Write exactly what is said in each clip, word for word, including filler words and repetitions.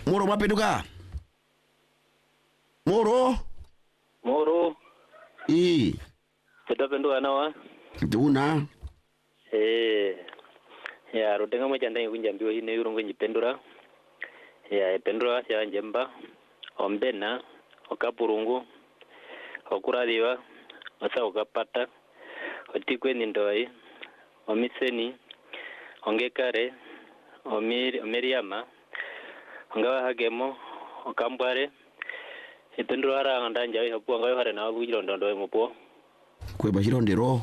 Moro mwapenduka? Moro? Moro. Ii. Tutapenduka nawa? Tuna. Eh. Ya rutenga mwe chanda kunja mbio ine yurungu njipendura. Ya pendura ya njemba. Ombena, okapurungu, okuradiwa, osa okapata, otikwe nindoi, omiseni, ongekare, omiri omiriama, ongawa hagemo, okambare. Ipendura ara ngandanja hapo ngayo hare na bujiro ndondo mupo. Kwe bajiro ndero.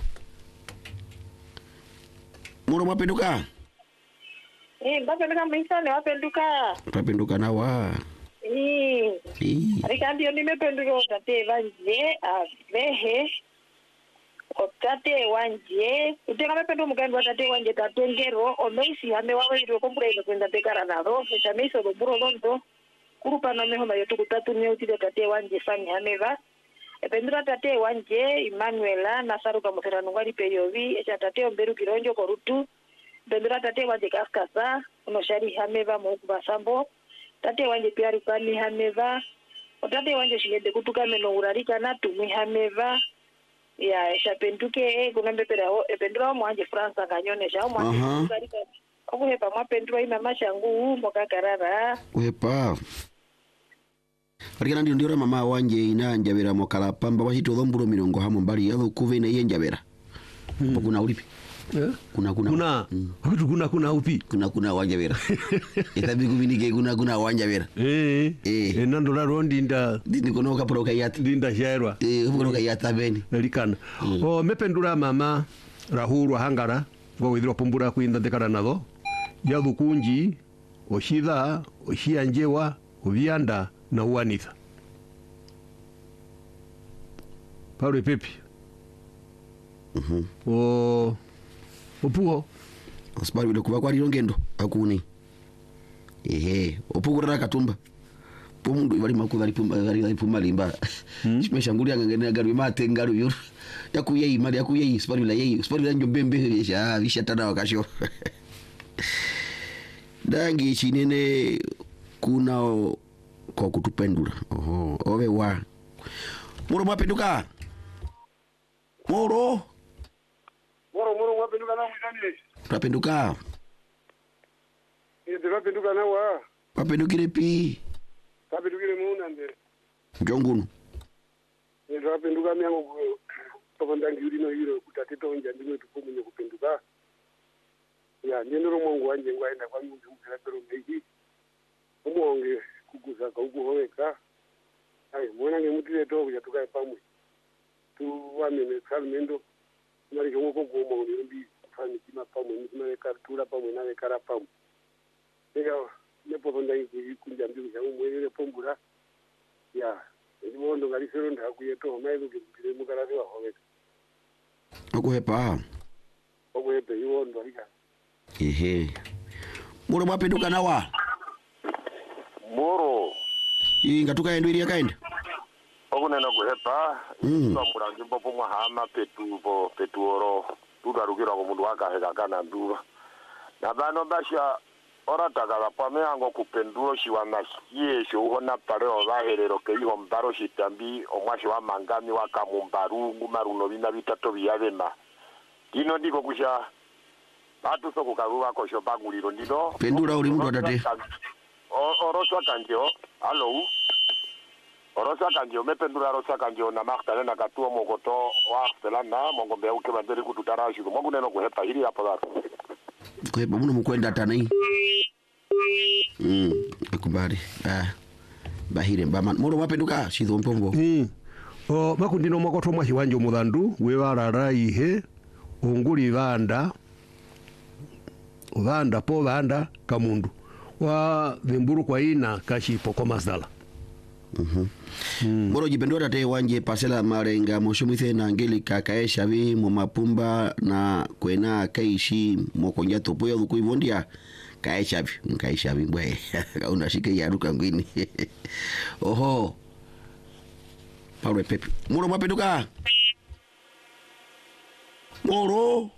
Moro mwapenduka? Eh, mwapenduka mwisane wapenduka. Mwapenduka nawa. Eh. Eh. Arika ndio nimependuka tate wanje avehe. Otate wanje, utenga mependu mugani wa tate wanje tatengero omeisi hame wawe ndio kumbura ile kwenda bekara naro, mechamiso boburo londo. Kurupa na meho mayo tukutatu ni utile tate wanje fani hameva. Ependura tate wanje Emmanuela nasaruka muterano ngari peyovi echa tate omberu kironjo korutu. Ependura tate wanje kaskasa uno shari hameva mukuba sambo. Tate wanje pia rukani hameva. Otate wanje shigende kutuka meno urarika na tumi hameva. Ya esha penduke kuna mbepera ho ependura mwanje France nganyone sha mwanje urarika. Okuhepa mwapendura ina mashangu mokakarara. Uhepa. Arikana ndio ndio mama wanje ina njabera mokala pamba bashito dhomburo mirongo hamo mbali yado kuve na iye njabera. Hmm. Kuna ulipi? Eh? Kuna kuna. Kuna. Mm. Kuna kuna upi? Kuna kuna wanjabera. Itabi kubinike kuna kuna wanjabera. Eh. Eh. E nando la rondi nda. Dini kono kaporo kayata. Dinda shairwa. Eh, kono kayata beni. Elikana. Mm. O mependura mama rahuru hangara go widro pumbura kuinda dekara nado. Yadu kunji oshida oshianjewa ovianda na uanitha. Pablo Pepe. Mhm. O opuo. Osbari bilo kuba kwa lirongendo akuni. Ehe, opuo rara katumba. Pumundu ibali makuva lipumba gali pumba limba. Chimeshangulia ngene garu mate ngaru yo. Yakuye imali yakuye isbari la yeye, isbari la njobembe ya visha tada wakasho. Dangi chinene kuna o, kwa kutupendura. Oho, owe wa. Moro mwapenduka? Moro? Moro moro mwapenduka na mwisani. Mwapenduka? Ide mwapenduka na wa. Mwapenduka pi? Mwapenduka muna nde. Njongunu. Ide mwapenduka miango kutokondangi urino hiro kutatito onja ndino tukumunye kupenduka. Ya nyenero mwangu wanje ngwaenda kwa mungu mkirapero meji. Umonge kugusaka ukuhoweka. Ai mwana ngemutire togo yatukae pamwe. Tu wamene kalmendo. Mari ngoko goma ulimbi fani kima pamwe nikimale kartura pamwe na kara pamwe. Ega nepo bonda ingi kunja mbi ya umwele pombura. Ya, ndibondo ngalisero ndakuyeto mayizo kipire mukarati wa howeka. Okuhepa. Okuhepa iwondo alika. Ehe. Moro mwapenduka nawa? Moro. Ii ngatuka endo iria kaenda? Okunena kuhepa. Mm. Twamura ngimbo pomwa hama petu po petu oro. Tudarukira ko mundu wakaheka kana nduba. Na bano basha ora tagala pame ango kupenduro shiwana yesho uhona pare obaherero ke iho mbaro shitambi omwashi wa mangami wa kamumbaru ngumaruno bina bitato biyabema. Dino ndiko kusha batu soko karuwa ko shobaguliro ndino. Pendura uri mundu atate. Oroswa kanjeo. Hello. Orosa kanjeo mependura rosa kanjeo na maktale na katuo mogoto wa selana mongombe uke banderi kututarashi mungu neno kuhepa hili hapo dada. Kuhepa muno mukwenda tanai. Mm, ekubali. Ah. Bahire mbama. Moro mwapenduka shitho mpombo. Mm. O makundino mogoto mwashi wanje muthandu we warara ihe onguri banda. Uvanda po vanda kamundu wa vimburu kwa ina kashipo kwa masdala. Mhm. Mm. Moro jipendura tate wanje pasela marenga moshumithe na Angelica kaesha vi mumapumba na kwena kaishi mokonja topo ya dhuku ivondia kaesha vi kaesha vi mbwe unashike ya ruka ngwini. Oho. Pablo Pepe. Moro mwapenduka? Moro.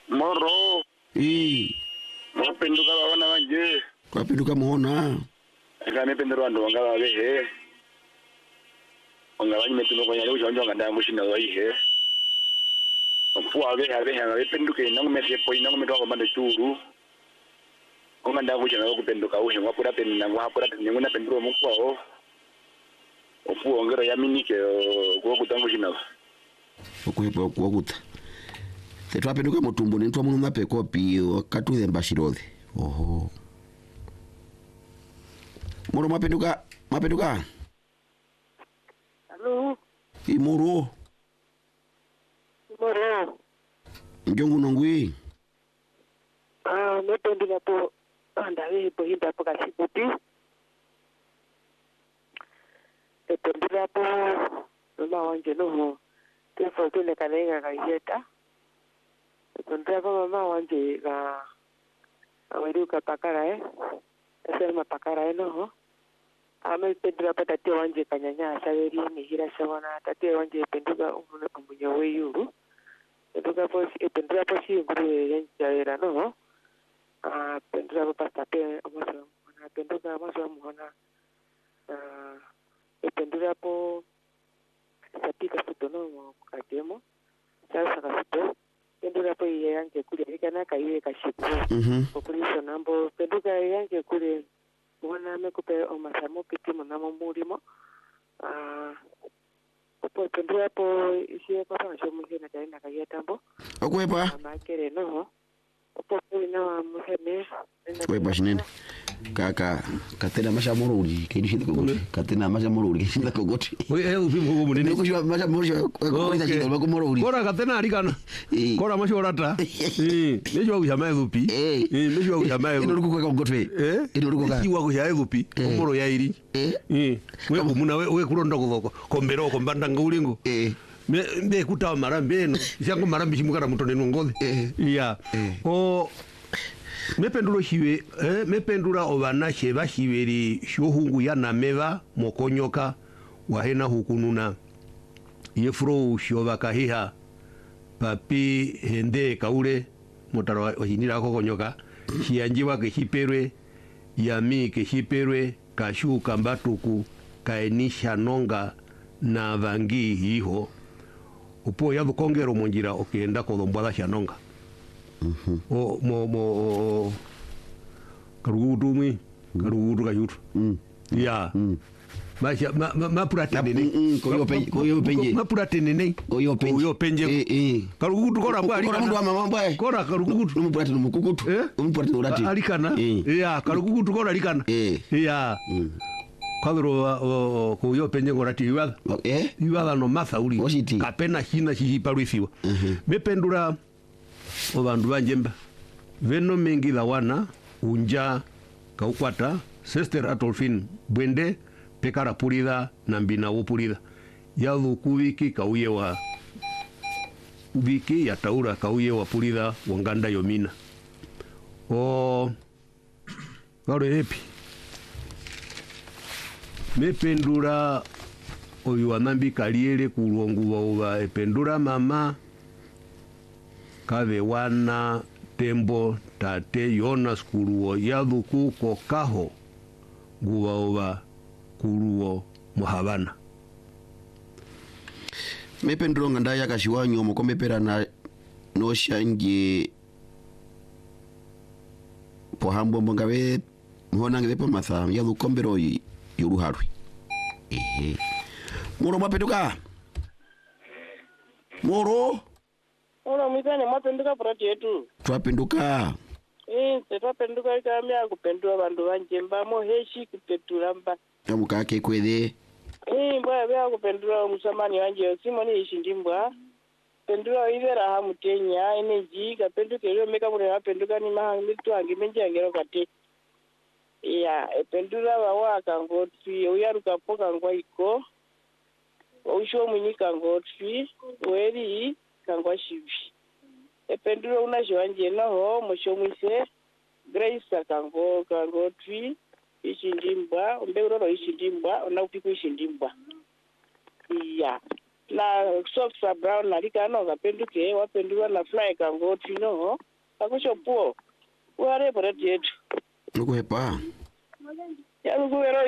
Moro. Ii. Mwapenduka waona wanje. Mwapenduka muona. Kami pendero ando ngala wehe. Ngala ni metuno kwa nyalo jonjo nganda mushina wa ihe. Fu ave ave ave penduke nang mese poi nang medo mande turu. Nganda mushina wa kupenduka uhe ngapura penina ngapura penina nguna pendro mukwa o. Ofu ongero ya minike go kutangu shina. Okuipa okuakuta. Tetwapenduka mutumbu nitwa muno mape kopi wakatuze mbashirode. Oho. Moro mapenduka, mapenduka. Halo. Imoro. Moro. Njongu nongwi. Ah, mependuka po andawe po hinda po kasibuti. Mependuka po mama wanje no. Tefo tele kanenga kaiyeta. Mependuka po mama wanje ga aweruka pakara eh. Ese mapakara eh no. Ame pendura pa tate wanje kanyanya saveri ni hira sawana tate wanje penduga umunyo umunyo weyuru penduga po pendura po si nguru yenjera no ah pendura po pastate omaso na penduga omaso muhona ah pendura po sapika sutono mo katemo sasa kasuto pendura po yanje kule ikana kaiwe kashiku Mhm. population nambo penduga yanje kule mwana mekupe omasamo piti mnamo mulimo ah opo pendura po isi kwa fasho mungena kaina kayetambo Okuepa. makere no opo ina muhene Okuepa shinene. Kaka katena masha moruri kidishinde kogoti. Katena masha moruri kidishinde kogoti. we e upi mgo munene Nikushwa masha moruri kwa chido bako moruri. kora katena arikana Eh. kora mashorata eh nejo kushama elupi Eh. eh nejo kushama Ino elupi ruko kwa kogoti. eh Ino ruko ka. kiwa kushama elupi omoro yairi Eh. eh we kumuna we we kuronda kuthoko kombero kombanda ngaulingo Eh. me me kutawa marambe no isyango marambe chimukara mutone nongole Eh. ya Eh. o mependuro hiwe eh mependura obana sheba hiberi shohungu ya nameva mokonyoka wahena hukununa yefro shoba kahiha papi hende kaule motaro ohinira kokonyoka hianjiwa ke hiperwe yami ke hiperwe kashu kambatuku kaenisha nonga na vangi hiho upo ya kongero monjira okenda kodombala shanonga o mo mo karugutu mwi karugutu kayutu Mm. ya masha ma ma ma purate nene Mm, koyo penje- koyo penje. ma purate nene Koyo penje. koyo penje Eh, eh. karugutu kora mbwa Kora mundu wa mama mbwa. kora karugutu Numupurati numukukutu. Eh? Numupurati nurati. alikana Eh. ya karugutu kora alikana Eh. ya kabiro koyo penje ngorati iwa Eh? iwa no mathauri Ositi. kapena hina hihiparwithiwa mependura obandu banjemba veno mengi la wana unja kaukwata sister atolfin bwende pekara pulida na mbina wopulida yathuku wiki kauye wa wiki ya taura kauye wa pulida wanganda yomina o garo epi mependura oyo wanambi kaliele kulongu wa uba ependura mama kave wana tembo tate Jonas kuruo yathuku kokaho nguva uva kuruo muhavana Mependuro nganda ya kashiwanyo mokomepera na no shanje pohambo mongawe mhona ngepo matha ya lukombero yuruharwi. Ehe. Moro mapenduka. Moro Ola mwitane mwapenduka purati yetu twapenduka. eh twapenduka ikamya kupendua bandu banjemba mo heshi kupeturamba Yamukake kwede. eh mbwa bya kupendura musamani wanje simoni ishindimbwa pendura ivera ha mutenya energy kapenduke lyo meka mure apenduka ni mahanga mitu ange menje angero kate ya pendura bawa kangotsi uyaruka poka ngwa iko usho munyika ngotsi weri kangwa shivi ependura unashwanje naho mushomwise Grace kango kangotsi ishindimbwa umbeuroro ishindimbwa ona upiku ishindimbwa iya la soft brown nalika no kapenduke wapendura na fly kangotsi no akusho po ware poreti yetu Nukuhepa. ya lukuwero